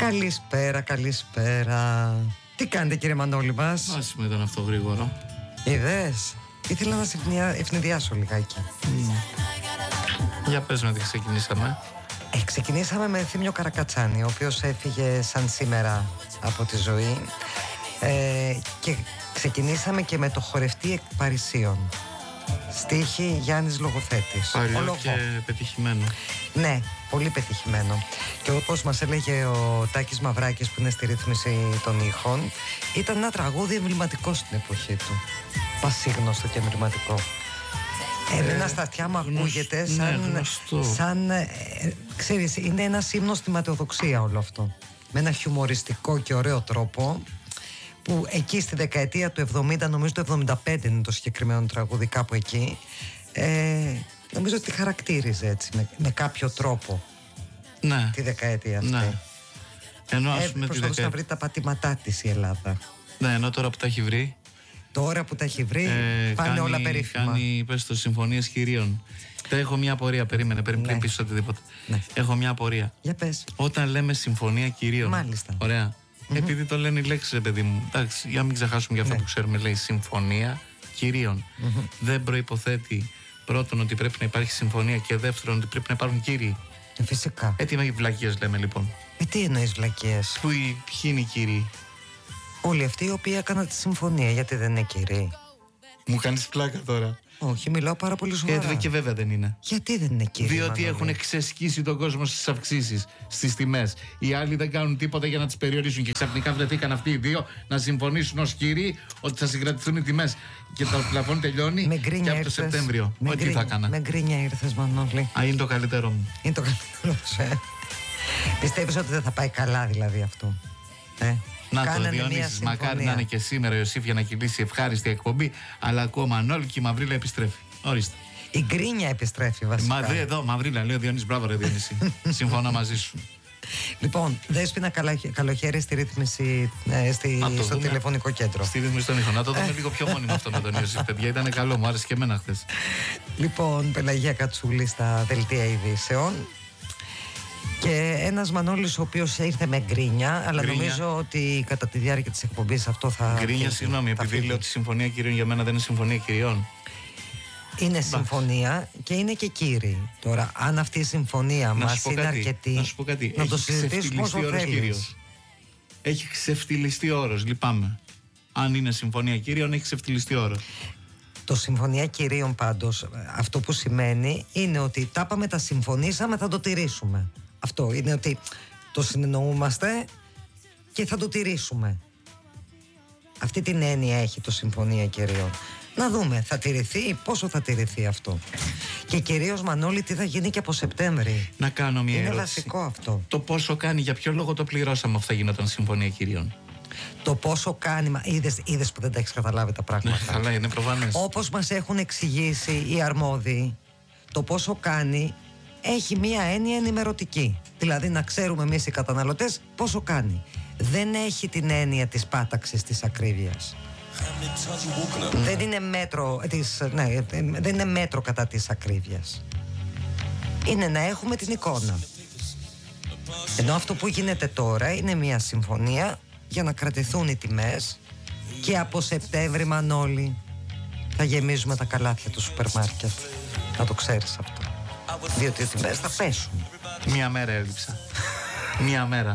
Καλησπέρα, καλησπέρα. Τι κάνετε κύριε Μανώλη μας? Άσχημα ήταν αυτό γρήγορο. Είδες? Ήθελα να σε ευνηδιάσω λιγάκι. Για πες με τι ξεκινήσαμε. Ξεκινήσαμε με Θήμιο Καρακατσάνη, ο οποίος έφυγε σαν σήμερα από τη ζωή. Και ξεκινήσαμε και με το χορευτή εκ Παρισίων. Στίχη Γιάννης Λογοθέτης. Παλιό και πετυχημένο. Ναι, πολύ πετυχημένο. Και όπως μας έλεγε ο Τάκης Μαυράκης, που είναι στη ρύθμιση των ήχων, ήταν ένα τραγούδι εμβληματικό στην εποχή του. Πασίγνωστο και εμβληματικό. Έμεινα στα αυτιά μου, ακούγεται σαν ξέρεις, είναι ένα ύμνο στη ματαιοδοξία όλο αυτό. Με ένα χιουμοριστικό και ωραίο τρόπο, που εκεί στη δεκαετία του 70, νομίζω το 75 είναι το συγκεκριμένο τραγούδι, κάπου εκεί, νομίζω ότι χαρακτήριζε έτσι με κάποιο τρόπο, ναι, τη δεκαετία αυτή. Ναι. Ενώ ας πούμε προσπαθούσε να βρει τα πατήματά της η Ελλάδα. Ναι, ενώ τώρα που τα έχει βρει, πάνε όλα περίφημα. Κάνει, πες το, συμφωνίες κυρίων. Έχω μια απορία, περίμενε, πριν πεις οτιδήποτε. Ναι. Έχω μια απορία. Για πες. Όταν λέμε συμφωνία κυρίων. Μάλιστα. Ωραία. Επειδή το λένε οι λέξεις, ρε παιδί μου. Εντάξει, για να μην ξεχάσουμε για αυτό που ξέρουμε, λέει συμφωνία κυρίων. Δεν προϋποθέτει πρώτον ότι πρέπει να υπάρχει συμφωνία και δεύτερον ότι πρέπει να υπάρχουν κύριοι. Φυσικά. Τι με βλακίες λέμε λοιπόν. Τι εννοείς βλακίες? Ποιοι είναι οι κύριοι? Όλοι αυτοί οι οποίοι έκαναν τη συμφωνία, γιατί δεν είναι κύριοι. Μου κάνεις πλάκα τώρα. Όχι, μιλάω πάρα πολύ σοβαρά. Και βέβαια δεν είναι. Γιατί δεν είναι κύριοι? Διότι έχουν ξεσκίσει τον κόσμο στις αυξήσεις, στις τιμές. Οι άλλοι δεν κάνουν τίποτα για να τις περιορίσουν. Και ξαφνικά βρεθήκαν αυτοί οι δύο να συμφωνήσουν ως κύριοι ότι θα συγκρατηθούν οι τιμές. Και το πλαφόν τελειώνει και από το Σεπτέμβριο. Τι θα έκανα. Με γκρίνια ήρθες, Μανώλη. Είναι το καλύτερό μου. Είναι το καλύτερό σου, Πιστεύεις ότι δεν θα πάει καλά δηλαδή αυτό? Να το Διονύσης, μακάρι να είναι και σήμερα η Ιωσήφ για να κυλήσει ευχάριστη εκπομπή. Αλλά ακούω Μανώλη και η Μαυρίλα επιστρέφει. Ορίστε. Η γκρίνια επιστρέφει βασικά. Εδώ, Μαυρίλα, λέει ο Διονύσης. Μπράβο, ρε Διονύση. Συμφωνώ μαζί σου. Λοιπόν, Δέσποινα καλοχέρι στη ρύθμιση, στο τηλεφωνικό κέντρο. Στη ρύθμιση των ήχων. Να το δούμε λίγο πιο μόνιμο αυτό με τον Ιωσήφ, παιδιά. Ήταν καλό, μου άρεσε και εμένα χθες. Λοιπόν, Πελαγία Κατσούλη στα δελτία ειδήσεων. Και ένας Μανώλης ο οποίος ήρθε με γκρίνια, αλλά νομίζω ότι κατά τη διάρκεια της εκπομπής αυτό θα... Γκρίνια, συγγνώμη, επειδή λέω ότι η συμφωνία κυρίων για μένα δεν είναι συμφωνία κυριών. Είναι συμφωνία και είναι και κύριοι. Τώρα, αν αυτή η συμφωνία μας είναι αρκετή, να σου πω κάτι. Να το συζητήσουμε όσο θέλεις. Έχει ξεφτυλιστεί όρος, λυπάμαι. Αν είναι συμφωνία κυρίων, έχει ξεφτυλιστεί όρος. Το συμφωνία κυρίων πάντως, αυτό που σημαίνει είναι ότι τα είπαμε, τα συμφωνήσαμε, θα το τηρήσουμε. Αυτό είναι ότι το συνεννοούμαστε και θα το τηρήσουμε. Αυτή την έννοια έχει το συμφωνία κυρίων. Να δούμε, θα τηρηθεί, πόσο θα τηρηθεί αυτό. Και κυρίως, Μανώλη, τι θα γίνει και από Σεπτέμβρη. Να κάνω μια ερώτηση. Είναι βασικό αυτό. Το πόσο κάνει, για ποιο λόγο το πληρώσαμε αφού θα γινόταν συμφωνία κυρίων? Το πόσο κάνει, είδες που δεν τα έχεις καταλάβει τα πράγματα. Ναι, καλά, είναι προφανές. Όπως μας έχουν εξηγήσει οι αρμόδιοι, το πόσο κάνει έχει μία έννοια ενημερωτική. Δηλαδή να ξέρουμε εμείς οι καταναλωτές πόσο κάνει. Δεν έχει την έννοια της πάταξης της ακρίβειας. Δεν είναι μέτρο, δεν είναι μέτρο κατά της ακρίβειας. Είναι να έχουμε την εικόνα. Ενώ αυτό που γίνεται τώρα είναι μία συμφωνία για να κρατηθούν οι τιμές και από Σεπτέμβρη, Μανώλη, θα γεμίζουμε τα καλάθια του σούπερ μάρκετ. Να το ξέρεις αυτό. Διότι οι τιμές θα πέσουν. Μία μέρα έλειψα. Μία μέρα.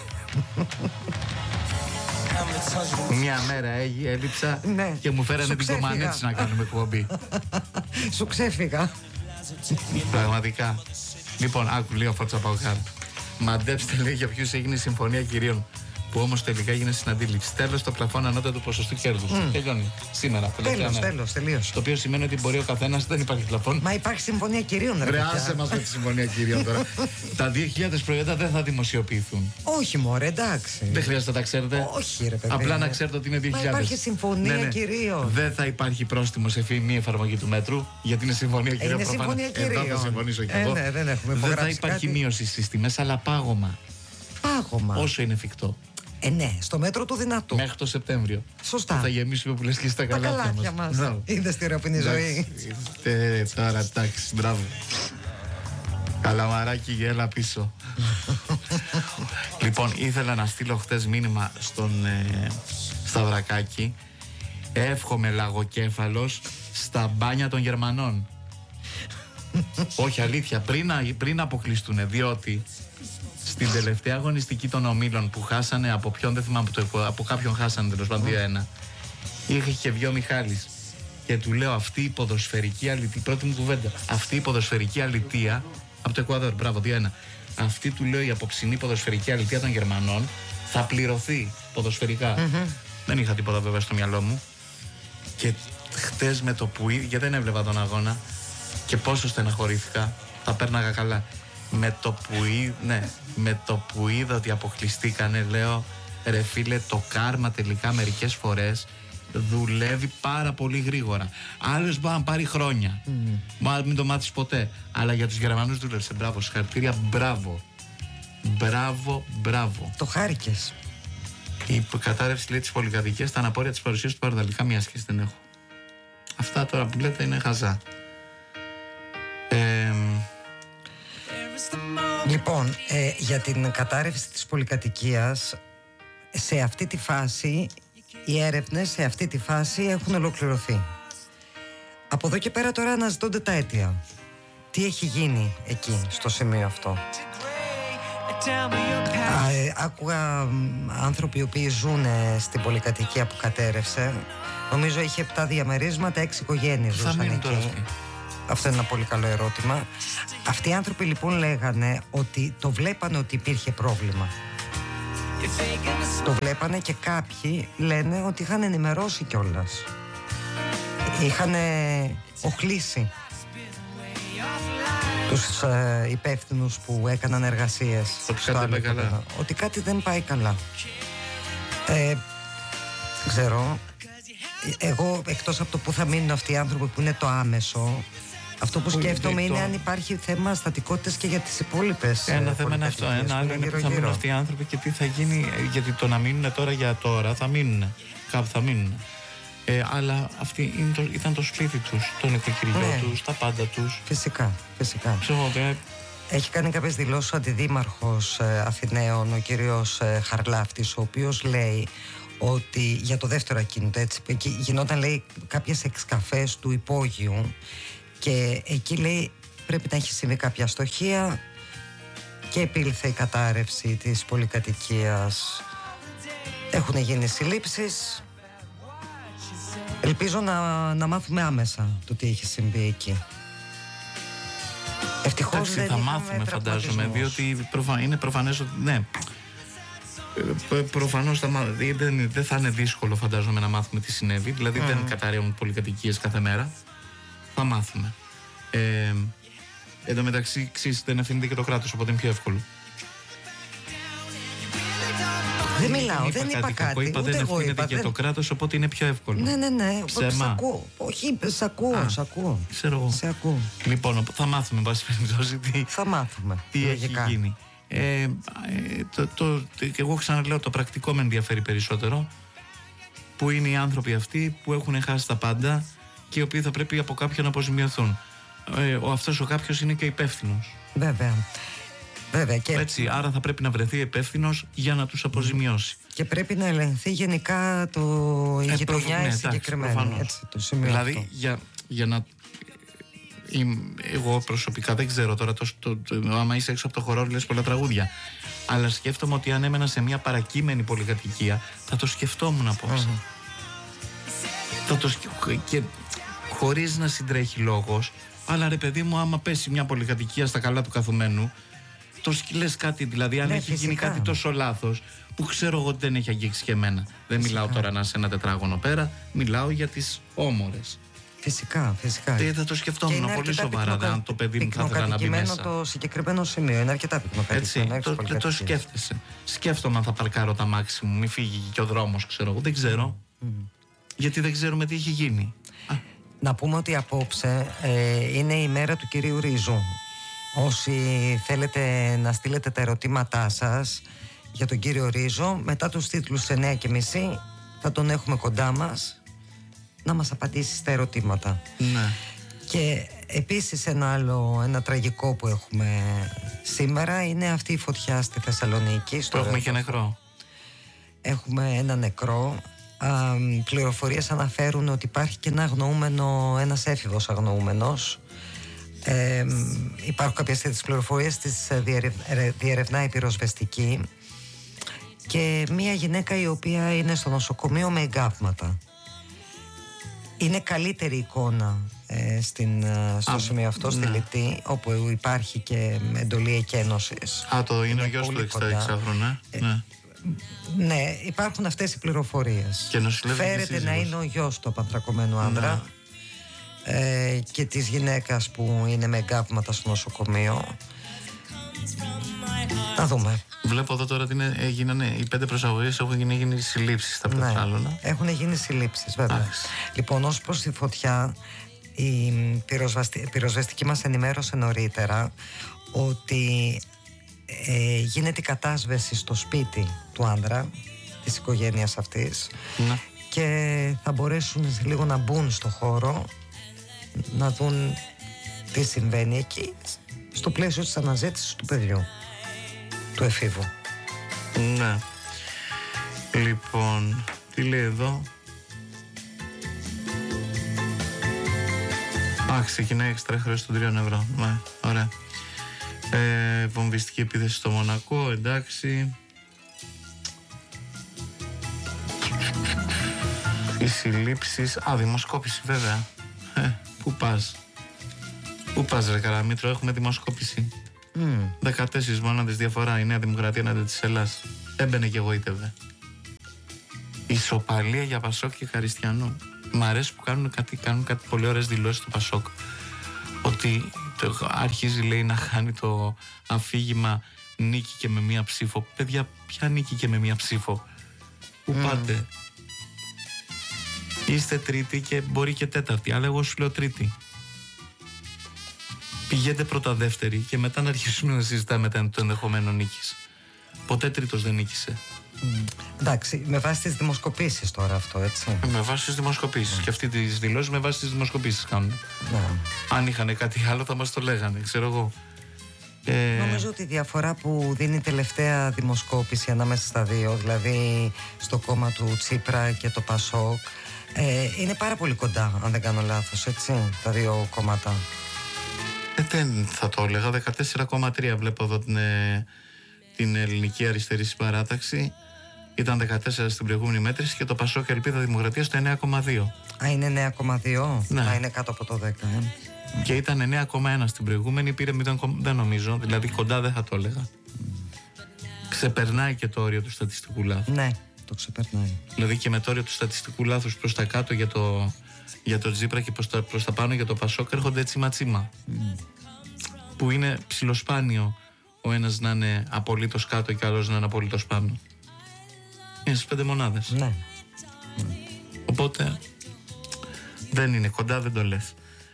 Μία μέρα έλειψα και μου φέρανε την κομμανέτης να κάνουμε εκπομπή. Σου ξέφυγα. Πραγματικά. Λοιπόν, άκου λίγο Φώτσα Παοκάρ. Μαντέψτε, λέει, για ποιους έγινε η συμφωνία κυρίων, που όμως τελικά έγινε συναντήληψη. Τέλος το πλαφόν ανώτατου ποσοστού κέρδους. Τελειώνει σήμερα. Τέλος, τελείωσε. Το οποίο σημαίνει ότι μπορεί ο καθένας, δεν υπάρχει πλαφόν. Μα υπάρχει συμφωνία κυρίων, ρε. Άσε μας με τη συμφωνία κυρίων τώρα. Τα 2.000 προϊόντα δεν θα δημοσιοποιηθούν. Όχι, μωρέ, εντάξει. Δεν χρειάζεται να τα ξέρετε. Όχι, ρε παιδί. Απλά να ξέρετε ότι είναι 2.000. Μα υπάρχει συμφωνία κυρίων. Δεν θα υπάρχει πρόστιμο σε μη εφαρμογή του μέτρου, γιατί είναι συμφωνία κυρίων. Είναι συμφωνία κυρίων. Εδώ θα συμφωνήσω και εγώ. Δεν θα υπάρχει μείωση στις τιμές, αλλά πάγωμα. Όσο είναι εφικτό. Ναι, στο μέτρο του δυνατού. Μέχρι το Σεπτέμβριο. Σωστά. Θα γεμίσουμε που λες και στα καλάθια μας. Είδες τι ωραία που είναι η ζωή. Τώρα, εντάξει, μπράβο. Καλαμαράκι, έλα πίσω. Λοιπόν, ήθελα να στείλω χτες μήνυμα στον Σταυρακάκη. Εύχομαι λαγοκέφαλος στα μπάνια των Γερμανών. Όχι, αλήθεια, πριν αποκλειστούν, διότι στην τελευταία αγωνιστική των ομίλων που χάσανε από ποιον, δεν θυμάμαι, από κάποιον χάσανε τέλος πάντων 2-1, είχε και βγει ο Μιχάλης και του λέω αυτή η ποδοσφαιρική αλητία, πρώτη μου κουβέντα, αυτή η ποδοσφαιρική αλητία από το Εκουαδόρ, μπράβο, 2-1. Αυτή, του λέω, η απόψινή ποδοσφαιρική αλητία των Γερμανών θα πληρωθεί ποδοσφαιρικά. Δεν είχα τίποτα βέβαια στο μυαλό μου. Και χτες με το που είδα, γιατί δεν έβλεπα τον αγώνα και πόσο στεναχωρήθηκα, θα πέρναγα καλά. Με το που είδα ότι αποκλειστήκανε, λέω, ρε φίλε, το κάρμα τελικά μερικές φορές δουλεύει πάρα πολύ γρήγορα. Άλλος μπορεί να πάρει χρόνια. Μπορεί να μην το μάθεις ποτέ. Αλλά για τους Γερμανούς δούλεψε. Μπράβο, συγχαρητήρια, μπράβο. Μπράβο. Το χάρηκες. Η κατάρρευση, λέει, της πολυκατοικίας, τα αναπόρια της παρουσίας του Παρδαλικά, μια σχέση δεν έχω. Αυτά τώρα που λέτε είναι χαζά. Λοιπόν, για την κατάρρευση της πολυκατοικίας, σε αυτή τη φάση, οι έρευνες σε αυτή τη φάση έχουν ολοκληρωθεί. Από εδώ και πέρα τώρα αναζητώνται τα αίτια. Τι έχει γίνει εκεί, στο σημείο αυτό. Άκουγα άνθρωποι οι οποίοι ζουν στην πολυκατοικία που κατέρευσε. Νομίζω είχε 7 διαμερίσματα, 6 οικογένειες ζούσαν εκεί. Αυτό είναι ένα πολύ καλό ερώτημα. Αυτοί οι άνθρωποι λοιπόν λέγανε ότι το βλέπανε ότι υπήρχε πρόβλημα. Το βλέπανε και κάποιοι λένε ότι είχαν ενημερώσει κιόλας. Είχαν οχλήσει τους υπεύθυνους που έκαναν εργασίες ότι κάτι δεν πάει καλά. Δεν ξέρω. Εγώ, εκτός από το που θα μείνουν αυτοί οι άνθρωποι που είναι το άμεσο, αυτό που σκέφτομαι είναι αν υπάρχει θέμα στατικότητας και για τις υπόλοιπες. Ένα θέμα είναι αυτό. Ένα άλλο είναι που θα μείνουν αυτοί οι άνθρωποι και τι θα γίνει. Γιατί το να μείνουν τώρα για τώρα θα μείνουν. Κάπου θα μείνουν. Αλλά αυτή ήταν το σπίτι τους, το νοικοκυριό τους, τα πάντα τους. Φυσικά. Έχει κάνει κάποιες δηλώσεις ο αντιδήμαρχος Αθηναίων, ο κύριος Χαρλάφτης, ο οποίος λέει ότι για το δεύτερο ακίνητο, έτσι, γινόταν, λέει, κάποιες εξκαφές του υπόγειου και εκεί, λέει, πρέπει να έχει συμβεί κάποια αστοχία και επήλθε η κατάρρευση της πολυκατοικίας. Έχουν γίνει συλλήψεις. Ελπίζω να μάθουμε άμεσα το τι έχει συμβεί εκεί. Ευτυχώς δεν θα μάθουμε, φαντάζομαι, διότι είναι προφανές ότι ναι. Προφανώς δεν θα είναι δύσκολο, φαντάζομαι, να μάθουμε τι συνέβη. Δηλαδή δεν καταραίουν πολυκατοικίες κάθε μέρα. Θα μάθουμε. Εν τω μεταξύ, δεν ευθύνεται και το κράτος, οπότε είναι πιο εύκολο. Δεν μιλάω, δεν είπα κάτι. Είπα, δεν ευθύνεται και το κράτος, οπότε είναι πιο εύκολο. Ναι. Ψέμα. Όχι, σ' ακούω. Ξέρω εγώ. Σε ακούω. Λοιπόν, θα μάθουμε, εν πάση περιπτώσει, τι έχει γίνει. Εγώ ξαναλέω, το πρακτικό με ενδιαφέρει περισσότερο, που είναι οι άνθρωποι αυτοί που έχουν χάσει τα πάντα και οι οποίοι θα πρέπει από κάποιον να αποζημιωθούν. Αυτός ο κάποιος είναι και υπεύθυνος. Βέβαια και... Έτσι, άρα θα πρέπει να βρεθεί υπεύθυνος για να τους αποζημιώσει. Και πρέπει να ελεγχθεί γενικά η γειτονιά συγκεκριμένη. Το σημείο δηλαδή για να... Εγώ προσωπικά δεν ξέρω τώρα, άμα είσαι έξω από το χώρο λες πολλά τραγούδια, αλλά σκέφτομαι ότι αν έμενα σε μια παρακείμενη πολυκατοικία θα το σκεφτόμουν απόψε. Και χωρίς να συντρέχει λόγος, αλλά ρε παιδί μου, άμα πέσει μια πολυκατοικία στα καλά του καθουμένου, το σκυλές κάτι, δηλαδή αν έχει γίνει κάτι τόσο λάθος που ξέρω εγώ ότι δεν έχει αγγίξει και εμένα. Δεν μιλάω τώρα να είσαι ένα τετράγωνο πέρα, μιλάω για τις όμορες. Φυσικά. Θα το σκεφτόμουν πολύ σοβαρά, αν το παιδί μου θα ήθελα να μπει μέσα. Το συγκεκριμένο σημείο είναι αρκετά πυκνοκατοικημένο. Έτσι, το σκέφτεσαι. Σκέφτομαι αν θα παρκάρω τα μάξι μου, μη φύγει και ο δρόμος, ξέρω εγώ. Δεν ξέρω. Γιατί δεν ξέρουμε τι έχει γίνει. Να πούμε ότι απόψε είναι η μέρα του κυρίου Ρίζου. Όσοι θέλετε να στείλετε τα ερωτήματά σας για τον κύριο Ρίζο, μετά τους τίτλους 9:30 θα τον έχουμε κοντά μας να μας απαντήσει στα ερωτήματα. Ναι. Και επίσης ένα τραγικό που έχουμε σήμερα είναι αυτή η φωτιά στη Θεσσαλονίκη. Έχουμε και νεκρό. Έχουμε ένα νεκρό. Πληροφορίες αναφέρουν ότι υπάρχει και ένα αγνοούμενο, ένας έφηβος αγνοούμενος. Υπάρχουν κάποιες τέτοιες πληροφορίες, τις διερευνάει η πυροσβεστική. Και μια γυναίκα η οποία είναι στο νοσοκομείο με εγκάβματα. Είναι καλύτερη εικόνα στο σημείο αυτό, στη Λιτή, όπου υπάρχει και εντολή εκένωσης. Είναι ο γιος του 66χρονου, ναι. Ναι, υπάρχουν αυτές οι πληροφορίες. Φέρεται να είναι ο γιος του απαντρακωμένου άντρα, και της γυναίκας που είναι με εγκάβματα στο νοσοκομείο. Να δούμε. Βλέπω εδώ τώρα ότι έγιναν οι 5 προσαγωγές, έχουν γίνει συλλήψεις στα πετράλωνα. Έχουν γίνει συλλήψεις, βέβαια. Λοιπόν, ως προς τη φωτιά, η πυροσβεστική μας ενημέρωσε νωρίτερα ότι γίνεται η κατάσβεση στο σπίτι του άντρα, της οικογένειας αυτής, και θα μπορέσουν λίγο να μπουν στο χώρο, να δουν τι συμβαίνει εκεί, στο πλαίσιο της αναζήτησης του παιδιού, του εφήβου. Ναι. Λοιπόν, τι λέει εδώ? Ξεκινάει εξτρά χρέος των 3 ευρώ. Ναι, ωραία. Βομβιστική επίθεση στο Μονακό, εντάξει. Οι συλλήψεις. Δημοσκόπηση, βέβαια. Πού πας ρε Καραμήτρο, έχουμε δημοσκόπηση. 14 μόναδες διαφορά η Νέα Δημοκρατία εναντί της Ελλάδας. Έμπαινε και εγωίτευε. Ισοπαλία για Πασόκ και Χαριστιανού. Μ' αρέσει που κάνουν κάτι πολύ ωραίες δηλώσεις του Πασόκ. Ότι αρχίζει, λέει, να χάνει το αφήγημα νίκη και με μία ψήφο. Παιδιά, ποια νίκη και με μία ψήφο? Πού πάτε? Είστε τρίτη και μπορεί και τέταρτη, αλλά εγώ σου λέω τρίτη. Πηγαίνετε πρώτα δεύτερη και μετά να αρχίσουμε να συζητάμε το ενδεχομένο νίκης. Ποτέ τρίτος δεν νίκησε. Εντάξει, με βάση τις δημοσκοπήσεις τώρα αυτό, έτσι. Με βάση τις δημοσκοπήσεις. Και αυτοί τις δηλώσεις με βάση τις δημοσκοπήσεις κάνουν. Αν είχαν κάτι άλλο θα μας το λέγανε, ξέρω εγώ. Νομίζω ότι η διαφορά που δίνει η τελευταία δημοσκόπηση ανάμεσα στα δύο, δηλαδή στο κόμμα του Τσίπρα και το Πασόκ, είναι πάρα πολύ κοντά, αν δεν κάνω λάθος, έτσι, τα δύο κόμματα. Δεν θα το έλεγα. 14,3 βλέπω εδώ την ελληνική αριστερή συμπαράταξη. Ήταν 14 στην προηγούμενη μέτρηση και το Πασόκ Ελπίδα Δημοκρατία στο 9,2. Είναι 9,2. Ναι. Είναι κάτω από το 10. Και ήταν 9,1 στην προηγούμενη, πήρε 0, δεν νομίζω, δηλαδή κοντά δεν θα το έλεγα. Ξεπερνάει και το όριο του στατιστικού λάθους. Ναι, το ξεπερνάει. Δηλαδή και με το όριο του στατιστικού λάθους προς τα κάτω για το Τζίπρα και προς τα πάνω για το Πασόκ έρχονται τσίμα-τσίμα. Που είναι ψιλοσπάνιο ο ένας να είναι απολύτως κάτω και ο άλλος να είναι απολύτως πάνω. Είναι στις 5 μονάδες. Ναι. Οπότε δεν είναι κοντά, δεν το λες.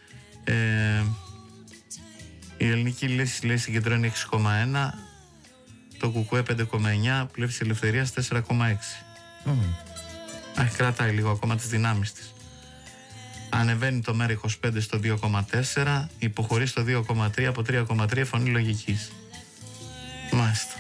Η ελληνική λύση, λέει, συγκεντρώνει 6,1, το Κουκουέ 5,9, Πλεύση Ελευθερίας 4,6. Κρατάει λίγο ακόμα τις δυνάμεις της. Ανεβαίνει το ΜΕΡΑ25 στο 2,4, υποχωρεί στο 2,3 από 3,3, φωνή λογικής. Μάλιστα.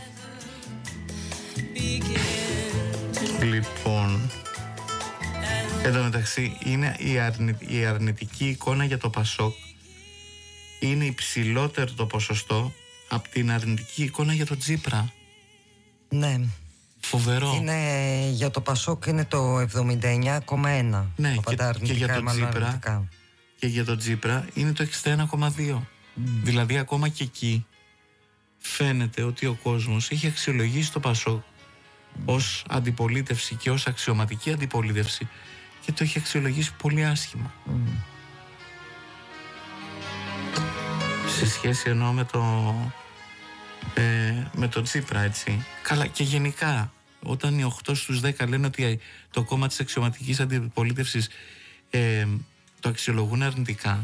Λοιπόν, εδώ μεταξύ είναι η αρνητική εικόνα για το Πασόκ είναι υψηλότερο το ποσοστό από την αρνητική εικόνα για το Τζίπρα. Ναι. Φοβερό. Είναι, για το Πασόκ είναι το 79,1. Ναι, και για το Τζίπρα είναι το 61,2. Δηλαδή ακόμα και εκεί φαίνεται ότι ο κόσμος έχει αξιολογήσει το Πασόκ ως αντιπολίτευση και ως αξιωματική αντιπολίτευση και το έχει αξιολογήσει πολύ άσχημα. Σε σχέση εννοώ με το Τσίπρα, έτσι. Καλά, και γενικά όταν οι 8 στους 10 λένε ότι το κόμμα της αξιωματικής αντιπολίτευσης το αξιολογούν αρνητικά,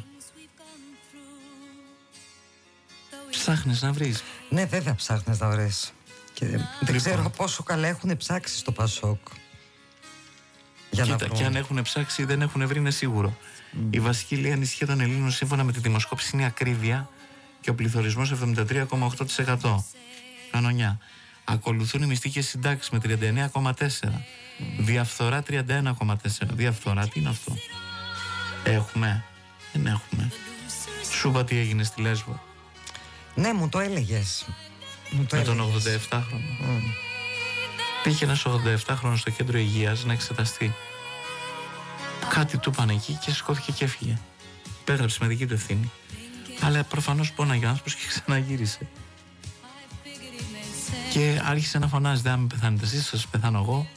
ψάχνεις να βρεις. Ναι, βέβαια ψάχνεις να βρεις. Και δεν ξέρω πόσο καλά έχουν ψάξει στο Πασόκ Κοίτα, και αν έχουν ψάξει δεν έχουν βρει, είναι σίγουρο. Η βασική λέει ανησυχία των Ελλήνων σύμφωνα με τη δημοσκόπηση είναι η ακρίβεια και ο πληθωρισμός 73,8%. Κανονιά. Ακολουθούν οι μυστικές συντάξεις με 39,4%. Διαφθορά 31,4%. Διαφθορά, τι είναι αυτό? Έχουμε? Δεν έχουμε. Σου είπα τι έγινε στη Λέσβο. Ναι, μου το έλεγες. Με τον 87χρονο. Πήγε ένας 87χρονος στο κέντρο υγείας να εξεταστεί. Κάτι του είπαν εκεί και σηκώθηκε και έφυγε. Πέγραψε με δική του ευθύνη. Αλλά προφανώς πόναγε ο άνθρωπος και ξαναγύρισε. Και άρχισε να φωνάζει: δεν με πεθάνετε εσείς, σας πεθάνω εγώ.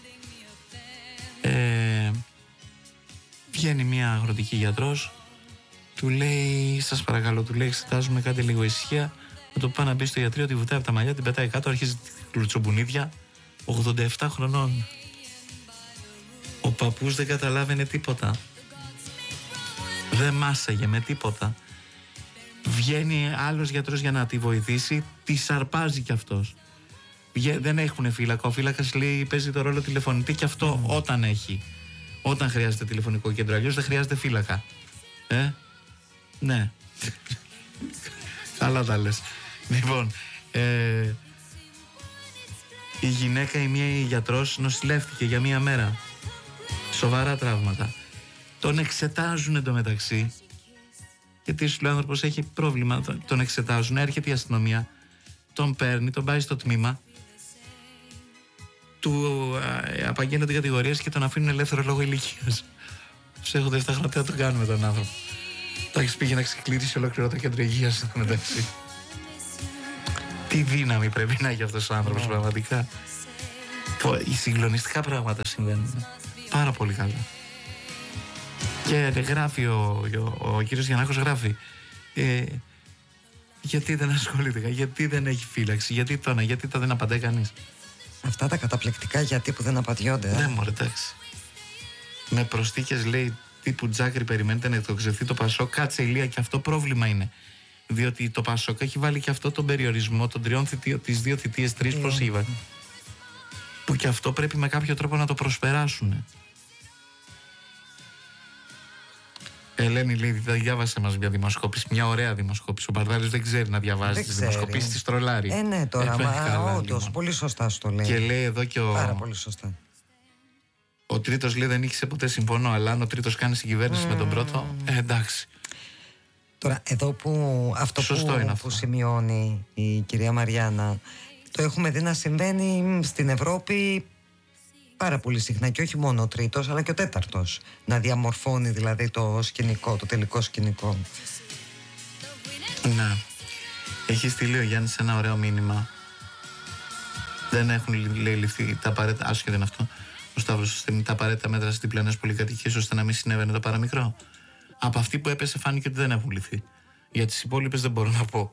Βγαίνει μια αγροτική γιατρός, του λέει: σας παρακαλώ, του λέει, εξετάζουμε, κάντε λίγο ησυχία. Με το που πάει να μπει στο ιατρείο, τη βουτάει από τα μαλλιά, την πετάει κάτω, αρχίζει τη κλουτσομπουνίδια. 87 χρονών. Ο παππούς δεν καταλάβαινε τίποτα. Δεν μάσαγε με τίποτα. Βγαίνει άλλος γιατρός για να τη βοηθήσει, τη σαρπάζει κι αυτός. Δεν έχουν φύλακα. Ο φύλακας λέει παίζει το ρόλο τηλεφωνητή και αυτό όταν έχει. Όταν χρειάζεται τηλεφωνικό κέντρο. Αλλιώς δεν χρειάζεται φύλακα. Ναι. Καλά τα λες. Λοιπόν, η γυναίκα, η μία η γιατρός, νοσηλεύτηκε για μία μέρα. Σοβαρά τραύματα. Τον εξετάζουν εντωμεταξύ. Γιατί σου λέει ο άνθρωπος έχει πρόβλημα. Τον εξετάζουν, έρχεται η αστυνομία, τον παίρνει, τον πάει στο τμήμα, του απαγγέλλονται κατηγορίες και τον αφήνουν ελεύθερο λόγω ηλικίας. Τους έχω 7 χρόνια, θα τον κάνουμε τον άνθρωπο. Εντάξει, πήγε να ξεκλείδίσει ολόκληρο το κέντρο υγείας εντωμεταξύ. Τι δύναμη πρέπει να έχει αυτός ο άνθρωπος, πραγματικά. Οι συγκλονιστικά πράγματα συμβαίνουν. Πάρα πολύ καλά. Και γράφει ο κύριος Γιαννάκος, γράφει γιατί δεν ασχολείται, γιατί δεν έχει φύλαξη, γιατί το δεν απαντάει κανείς. Αυτά τα καταπληκτικά γιατί που δεν απαντιόνται. Ναι, μωρέ, εντάξει. Με προσθήκες, λέει, τύπου Τζάκρη, περιμένετε να εκτοξευθεί το Πασόκ. Κάτσε, Ηλία, και αυτό πρόβλημα είναι. Διότι το Πασόκ έχει βάλει και αυτό τον περιορισμό των 3 θητείων, τις 2 θητείες, 3 προσήβα. Που και αυτό πρέπει με κάποιο τρόπο να το προσπεράσουν. Ελένη λέει: διάβασε μας μια δημοσκόπηση, μια ωραία δημοσκόπηση. Ο Παρδάλης δεν ξέρει να διαβάζει τις δημοσκοπήσεις, τις τρολάρει. Ναι, τώρα, όντως, πολύ σωστά σου το λέει. Και λέει εδώ και πάρα πολύ σωστά. Ο τρίτος λέει: δεν είχε ποτέ, συμφωνώ, αλλά αν ο τρίτος κάνει συγκυβέρνηση με τον πρώτο, εντάξει. Τώρα, εδώ που αυτό που σημειώνει η κυρία Μαριάννα, το έχουμε δει να συμβαίνει στην Ευρώπη πάρα πολύ συχνά, και όχι μόνο ο τρίτος αλλά και ο τέταρτος να διαμορφώνει δηλαδή το σκηνικό, το τελικό σκηνικό. Ναι. Έχει στείλει ο Γιάννης ένα ωραίο μήνυμα. Δεν έχουν, λέει, ληφθεί τα απαραίτητα, άσχετο είναι αυτό, ο Σταύρος, τα απαραίτητα μέτρα στις διπλανές πολυκατοικίες ώστε να μην συνέβαινε το παραμικρό. Από αυτή που έπεσε φάνηκε ότι δεν έχουν ληφθεί. Για τις υπόλοιπες δεν μπορώ να πω.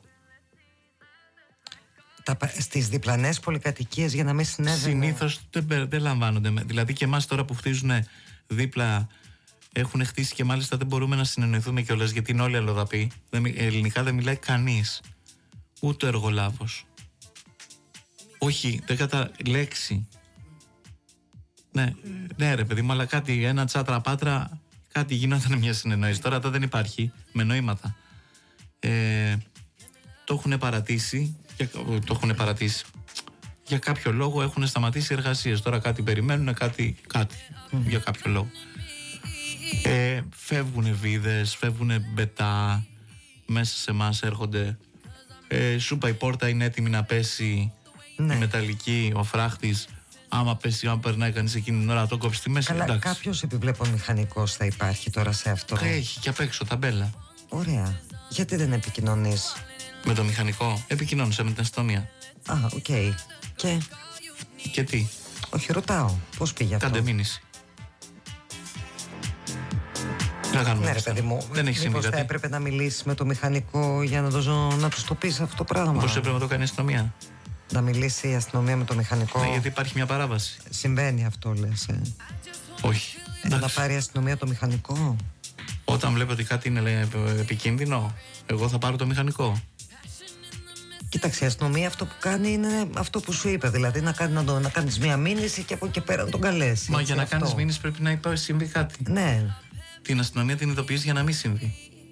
Στις διπλανές πολυκατοικίες για να μην συνέβαινε. Συνήθως δεν λαμβάνονται. Δηλαδή και εμάς τώρα που χτίζουν δίπλα, έχουν χτίσει και μάλιστα δεν μπορούμε να συνεννοηθούμε κιόλας γιατί είναι όλοι αλλοδαποί. Ελληνικά δεν μιλάει κανείς. Ούτε ο εργολάβος. Όχι, δεν λέξη. Ναι, ρε παιδί μου, αλλά κάτι, ένα τσάτρα πάτρα, κάτι γινόταν μια συνεννόηση. Τώρα δεν υπάρχει με νοήματα. Το έχουν παρατήσει. Για κάποιο λόγο έχουν σταματήσει οι εργασίες. Τώρα κάτι περιμένουν, κάτι για κάποιο λόγο. Φεύγουν βίδες, φεύγουν μπετά, μέσα σε εμάς έρχονται. Σούπα η πόρτα είναι έτοιμη να πέσει, η μεταλλική, ο φράχτης. Άμα πέσει, άμα περνάει κανείς εκείνη την ώρα, το κόψει στη μέση. Καλά, κάποιος επιβλέπων μηχανικός θα υπάρχει τώρα σε αυτό. Έχει και απ' έξω ταμπέλα. Ωραία. Γιατί δεν επικοινωνείς με το μηχανικό? Επικοινώνησα με την αστυνομία. Οκ. Και τι? Όχι, ρωτάω. Πώς πήγε αυτό? Κάντε μήνυση. Ναι, ρε παιδί μου, δεν έχει συμβεί κάτι. Θα έπρεπε να μιλήσεις με το μηχανικό για να τους το πεις αυτό το πράγμα. Πώς έπρεπε να το κάνει η αστυνομία? Να μιλήσει η αστυνομία με το μηχανικό. Ναι, γιατί υπάρχει μια παράβαση. Συμβαίνει αυτό, λες? Όχι. Να πάρει η αστυνομία το μηχανικό. Όταν βλέπω ότι κάτι είναι επικίνδυνο, εγώ θα πάρω το μηχανικό. Κοίταξε, η αστυνομία αυτό που κάνει είναι αυτό που σου είπε. Δηλαδή να κάνεις μια μήνυση και από εκεί πέρα να τον καλέσει. Μα για να κάνεις μήνυση πρέπει να συμβεί κάτι. Ναι. Την αστυνομία την ειδοποιείς για να μην συμβεί.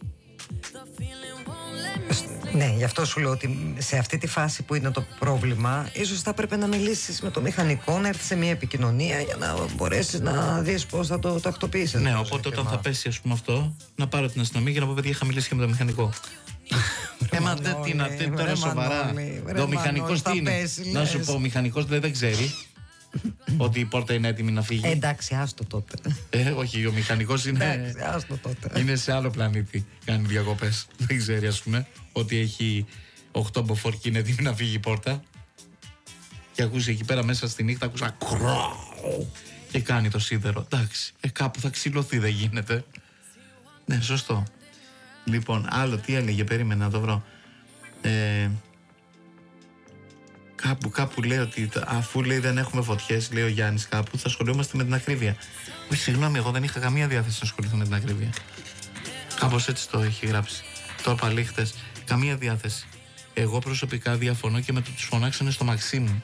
Ναι, γι' αυτό σου λέω ότι σε αυτή τη φάση που είναι το πρόβλημα, ίσως θα πρέπει να μιλήσεις με το μηχανικό, να έρθεις σε μια επικοινωνία για να μπορέσεις να δεις πώς θα το τακτοποιήσεις. Ναι, οπότε όταν θα πέσει, ας πούμε, αυτό, να πάρω την αστυνομία και να πω: παιδιά, είχα μιλήσει και με το μηχανικό. Τώρα σοβαρά. Ο μηχανικός τι είναι? Να σου πω, ο μηχανικός δεν ξέρει ότι η πόρτα είναι έτοιμη να φύγει. Εντάξει, άστο τότε. Όχι, ο μηχανικός είναι. Άστο τότε. Είναι σε άλλο πλανήτη. Κάνει διακοπές. Δεν ξέρει, ας πούμε, ότι έχει 8 μποφόρ και είναι έτοιμη να φύγει η πόρτα. Και ακούσει εκεί πέρα μέσα στη νύχτα, ακούσα κρόου και κάνει το σίδερο. Εντάξει, κάπου θα ξυλωθεί, δεν γίνεται. Ναι, σωστό. Λοιπόν, άλλο τι έλεγε, περίμενα να το βρω. Κάπου λέει ότι αφού λέει δεν έχουμε φωτιές, λέει ο Γιάννης, κάπου θα ασχολούμαστε με την ακρίβεια. Όχι, συγγνώμη, εγώ δεν είχα καμία διάθεση να ασχοληθώ με την ακρίβεια. Κάπως έτσι το έχει γράψει. Το είπα λέει χτες. Καμία διάθεση. Εγώ προσωπικά διαφωνώ και με το τους φωνάξανε στο Μαξίμου.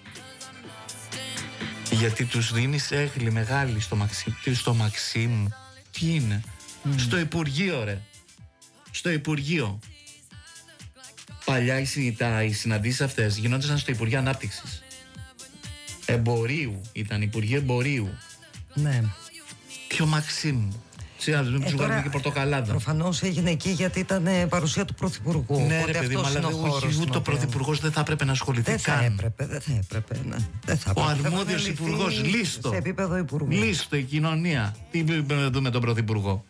Γιατί τους δίνεις έγκλη μεγάλη στο Μαξίμου. Τι είναι? Στο Υπουργείο, ρε. Στο Υπουργείο. Παλιά οι συναντήσεις αυτές γινόντουσαν στο Υπουργείο Ανάπτυξης. Εμπορίου. Ήταν Υπουργείο Εμπορίου. Ναι. Ποιο Μαξίμου? Σε άλλους μην τους βγάλουμε και πορτοκαλάδα. Προφανώς έγινε εκεί γιατί ήταν παρουσία του Πρωθυπουργού. Ναι, ρε παιδί, αλλά ούτε ο Πρωθυπουργός δεν θα έπρεπε να ασχοληθεί δεν καν. Δεν θα έπρεπε. Ναι. Δεν θα ο αρμόδιος υπουργός, λίστο. Σε επίπεδο υπουργού. Λίστο η κοινωνία. Τι πρέπει να δούμε τον Πρωθυπουργό?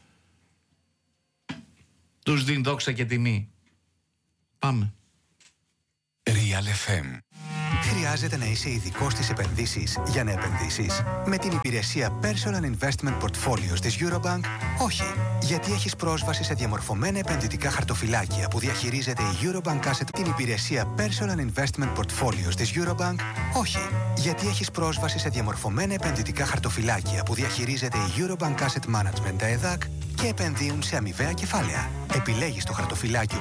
Τους δίνει δόξα και τιμή. Πάμε. Real FM. Χρειάζεται να είσαι ειδικός στις επενδύσεις για να επενδύσεις? Με την υπηρεσία Personal Investment Portfolios της Eurobank, όχι. Γιατί έχεις πρόσβαση σε διαμορφωμένα επενδυτικά χαρτοφυλάκια που διαχειρίζεται η Eurobank Asset. Την υπηρεσία Personal Investment Portfolios της Eurobank, όχι. Γιατί έχεις πρόσβαση σε διαμορφωμένα επενδυτικά χαρτοφυλάκια που διαχειρίζεται η Eurobank Asset Management, ΕΔΑΚ, και επενδύουν σε αμοιβαία κεφάλαια. Επιλέγεις το χαρτοφυλάκιο